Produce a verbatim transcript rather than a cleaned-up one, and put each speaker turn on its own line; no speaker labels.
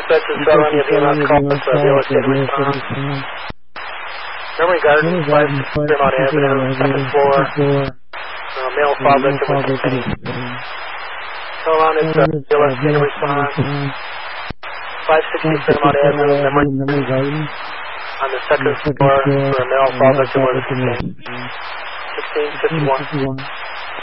Dispatch is shut on your B M S call. It's a real estate response. Memory Gardens, five sixty Fairmount Avenue, second floor. Uh, male fall victim was detained. Hold on, it's a real estate response. five sixty Fairmount Avenue, Memory Gardens. On the second floor, where a male fall victim was detained. sixteen fifty-one.